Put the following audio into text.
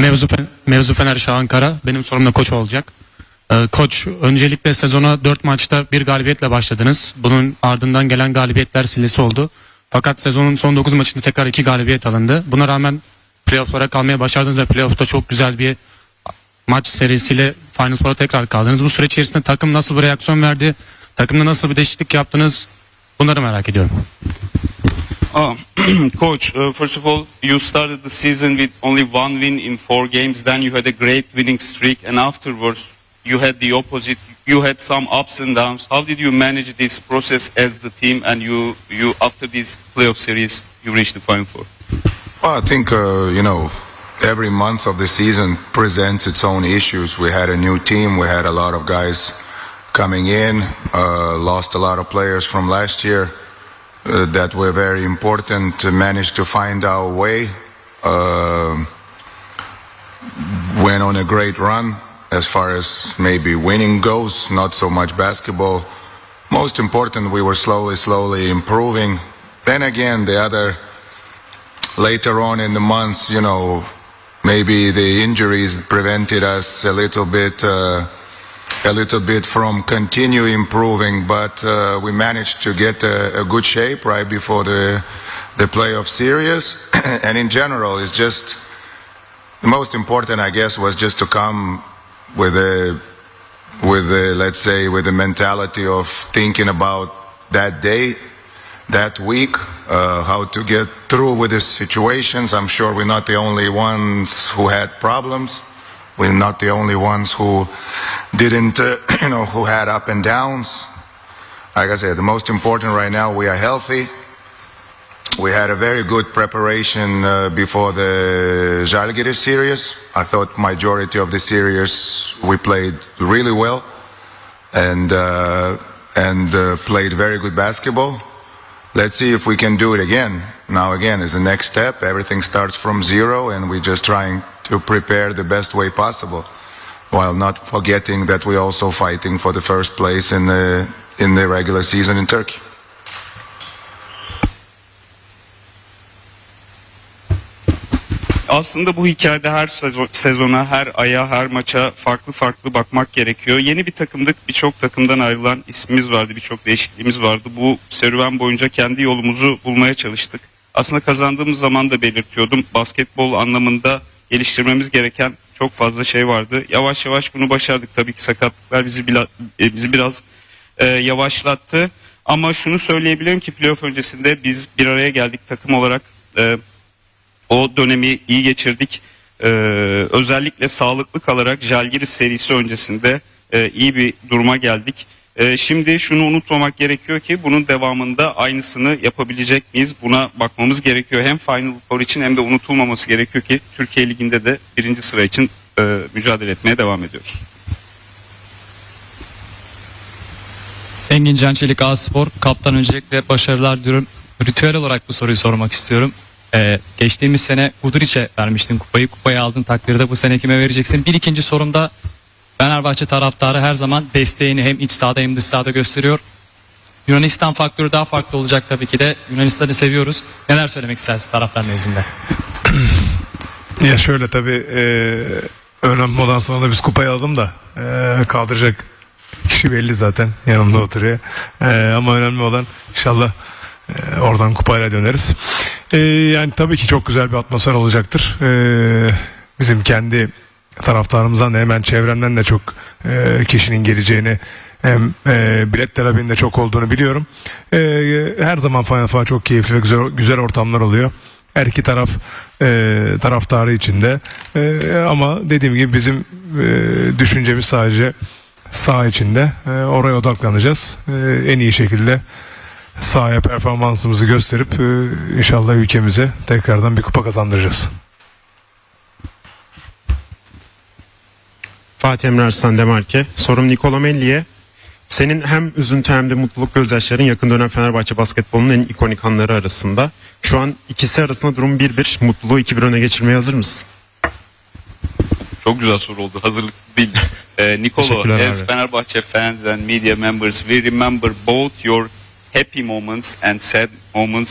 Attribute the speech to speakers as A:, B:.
A: Mevzu Fener Şahankara. Benim sorum da koç olacak. Koç, öncelikle sezona 4 maçta bir galibiyetle başladınız. Bunun ardından gelen galibiyetler silesi oldu. Fakat sezonun son 9 maçında tekrar 2 galibiyet alındı. Buna rağmen playoff'lara kalmaya başardınız ve playoff'ta çok güzel bir maç serisiyle Final Four'a tekrar kaldınız. Bu süreç içerisinde takım nasıl bir reaksiyon verdi? Takımda nasıl bir değişiklik yaptınız? Bunları merak ediyorum.
B: Coach, first of all, you started the season with only one win in 4 games. Then you had a great winning streak, and afterwards you had the opposite. You had some ups and downs. How did you manage this process as the team? And you after this playoff series, you reached the Final Four.
C: Well, I think every month of the season presents its own issues. We had a new team. We had a lot of guys coming in. Lost a lot of players from last year. That were very important to manage to find our way. Went on a great run as far as maybe winning goes, not so much basketball. Most important, we were slowly improving. Then again, later on in the months, maybe the injuries prevented us a little bit from continue improving, but we managed to get a good shape right before the playoff series. And in general, it's just the most important, I guess, was just to come with the let's say with the mentality of thinking about that day, that week, how to get through with these situations. I'm sure we're not the only ones who had problems. We're not the only ones who didn't, who had up and downs. Like I said, the most important right now, we are healthy. We had a very good preparation before the Žalgiris series. I thought majority of the series we played really well and played very good basketball. Let's see if we can do it again. Now again is the next step. Everything starts from zero and we're just trying to prepare the best way possible, while not forgetting that we're also fighting for the first place in the regular season in Turkey.
B: Aslında bu hikayede her sezona, her aya, her maça farklı bakmak gerekiyor. Yeni bir takımdık, birçok takımdan ayrılan ismimiz vardı, birçok değişikliğimiz vardı. Bu serüven boyunca kendi yolumuzu bulmaya çalıştık. Aslında kazandığımız zaman da belirtiyordum. Basketbol anlamında geliştirmemiz gereken çok fazla şey vardı. Yavaş yavaş bunu başardık. Tabii ki sakatlıklar bizi biraz yavaşlattı. Ama şunu söyleyebilirim ki playoff öncesinde biz bir araya geldik takım olarak. O dönemi iyi geçirdik. Özellikle sağlıklı kalarak Žalgiris serisi öncesinde iyi bir duruma geldik. Şimdi şunu unutmamak gerekiyor ki bunun devamında aynısını yapabilecek miyiz? Buna bakmamız gerekiyor. Hem Final Four için hem de unutulmaması gerekiyor ki Türkiye Ligi'nde de 1. sıra için mücadele etmeye devam ediyoruz.
D: Engin Can Çelik, A-Spor. Kaptan, öncelikle başarılar diliyorum. Ritüel olarak bu soruyu sormak istiyorum. Geçtiğimiz sene Guduric'e vermiştin kupayı. Kupayı aldın takdirde bu sene kime vereceksin? Bir ikinci sorumda Fenerbahçe taraftarı her zaman desteğini hem iç sahada hem dış sahada gösteriyor. Yunanistan faktörü daha farklı olacak tabii ki de. Yunanistan'ı seviyoruz. Neler söylemek istersin taraftar nezdinde?
E: Ya şöyle tabii önemli olan sonra da biz kupayı aldım da kaldıracak kişi belli zaten, yanımda oturuyor. Ama önemli olan inşallah oradan kupayla döneriz. Yani tabii ki çok güzel bir atmosfer olacaktır. Bizim kendi taraftarımızdan da hemen çevremden de çok kişinin geleceğini, hem bilet terapinin de çok olduğunu biliyorum. Her zaman Final Four çok keyifli ve güzel ortamlar oluyor. Her iki taraf taraftarı içinde. Ama dediğim gibi bizim düşüncemiz sadece saha içinde. Oraya odaklanacağız. En iyi şekilde sahaya performansımızı gösterip inşallah ülkemize tekrardan bir kupa kazandıracağız.
F: Fatih Emre Arslan Demarke. Sorum Nikola Melli'ye. Senin hem üzüntü hem de mutluluk gözyaşların yakın dönem Fenerbahçe basketbolunun en ikonik anları arasında. Şu an ikisi arasında durum 1-1. Mutluluğu 2-1 öne geçirmeye hazır mısın?
B: Çok güzel soru oldu. Hazırlık değil. Nikola, as Fenerbahçe fans and media members, we remember both your happy moments and sad moments